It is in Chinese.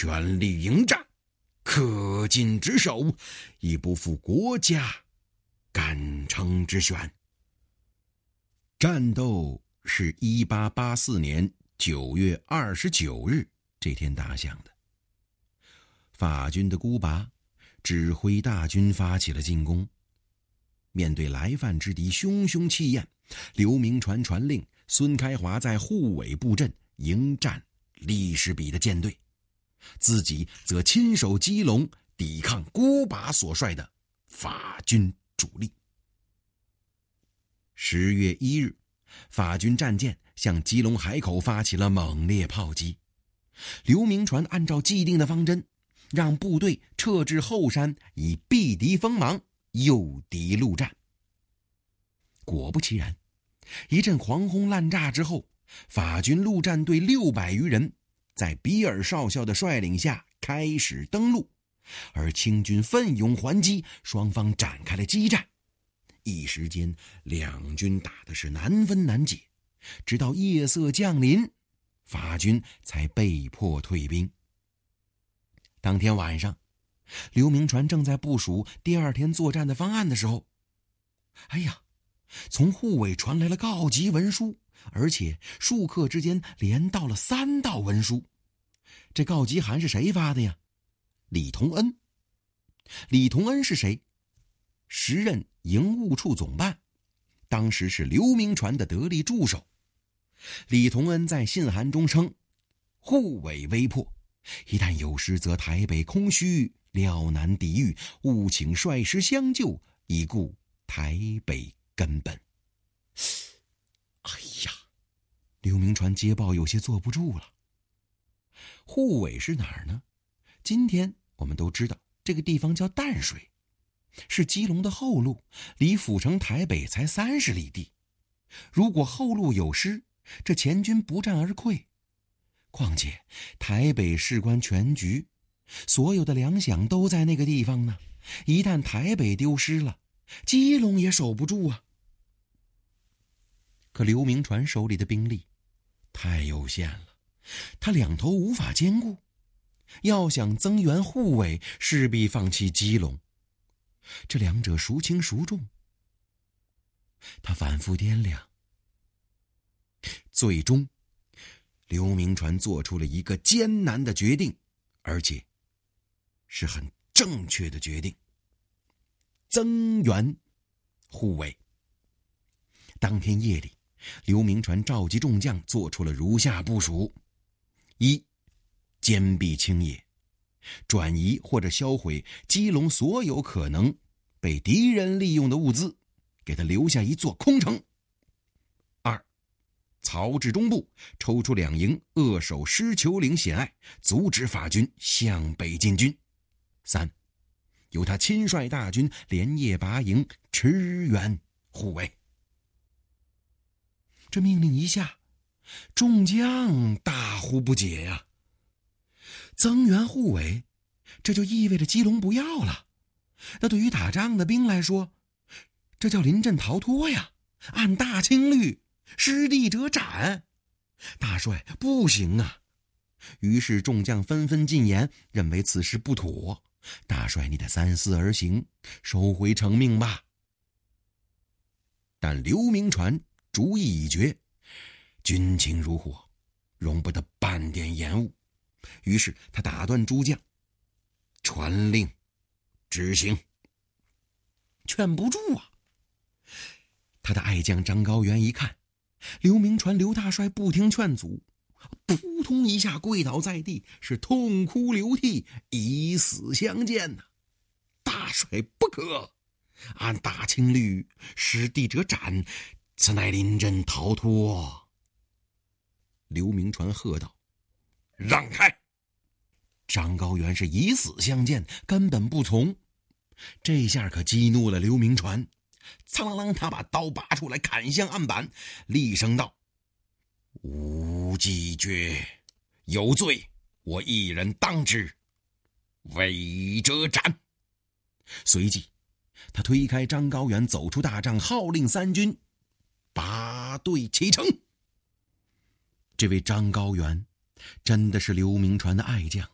全力迎战，恪尽职守，以不负国家干城之选。战斗是1884年9月29日这天打响的。法军的孤拔指挥大军发起了进攻。面对来犯之敌汹汹气焰，刘铭传传令孙开华在护卫布阵迎战利士比的舰队，自己则亲守基隆，抵抗孤拔所率的法军主力。10月1日，法军战舰向基隆海口发起了猛烈炮击。刘铭传按照既定的方针，让部队撤至后山，以避敌锋芒，诱敌陆战。果不其然，一阵狂轰滥炸之后，法军陆战队600余人在比尔少校的率领下开始登陆，而清军奋勇还击，双方展开了激战。一时间，两军打的是难分难解，直到夜色降临，法军才被迫退兵。当天晚上，刘铭传正在部署第二天作战的方案的时候，哎呀，从护卫传来了告急文书，而且数刻之间连到了3道文书。这告急函是谁发的呀？李同恩。李同恩是谁？时任营务处总办，当时是刘铭传的得力助手。李同恩在信函中称，护卫危迫，一旦有失则台北空虚，料难抵御，务请率师相救，以顾台北根本。哎呀，刘铭传接报有些坐不住了。护卫是哪儿呢？今天我们都知道这个地方叫淡水，是基隆的后路，离府城台北才30里地。如果后路有失，这前军不战而溃。况且台北事关全局，所有的粮饷都在那个地方呢，一旦台北丢失了，基隆也守不住啊。可刘铭传手里的兵力太有限了，他两头无法兼顾，要想增援护卫，势必放弃基隆，这两者孰轻孰重？他反复掂量，最终刘铭传做出了一个艰难的决定，而且是很正确的决定：增援护卫。当天夜里，刘铭传召集众将做出了如下部署：一、坚壁清野，转移或者销毁基隆所有可能被敌人利用的物资，给他留下一座空城。二、曹至中部，抽出2营扼守狮球岭险隘，阻止法军向北进军。三、由他亲率大军连夜拔营，驰援护卫。这命令一下，众将大呼不解呀！增援护卫，这就意味着基隆不要了。那对于打仗的兵来说，这叫临阵逃脱呀！按大清律，失地者斩。大帅不行啊！于是众将纷纷进言，认为此事不妥。大帅，你得三思而行，收回成命吧。但刘铭传主意已决，军情如火，容不得半点延误。于是他打断诸将，传令执行。劝不住啊！他的爱将张高原一看，刘铭传刘大帅不听劝阻，扑通一下跪倒在地，是痛哭流涕，以死相见呐！大帅不可！按大清律，失地者斩，此乃临阵逃脱。刘铭传喝道：“让开！”张高原是以死相见，根本不从。这下可激怒了刘铭传，苍啷啷，他把刀拔出来，砍向案板，厉声道：“无既决，有罪，我一人当之，违者斩。”随即他推开张高原，走出大帐，号令3军拔队启程。这位张高原真的是刘铭传的爱将，